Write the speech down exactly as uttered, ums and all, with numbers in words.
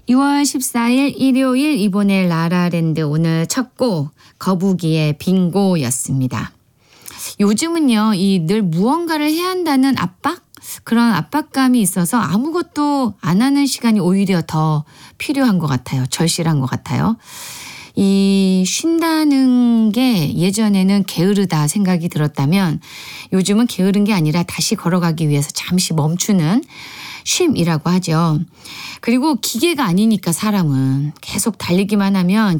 유월 십사일 일요일 이본의 라라랜드 오늘 첫 곡 거북이의 빙고였습니다. 요즘은요, 이 늘 무언가를 해야 한다는 압박? 그런 압박감이 있어서 아무것도 안 하는 시간이 오히려 더 필요한 것 같아요. 절실한 것 같아요. 이 쉰다는 게 예전에는 게으르다 생각이 들었다면 요즘은 게으른 게 아니라 다시 걸어가기 위해서 잠시 멈추는 쉼이라고 하죠. 그리고 기계가 아니니까 사람은 계속 달리기만 하면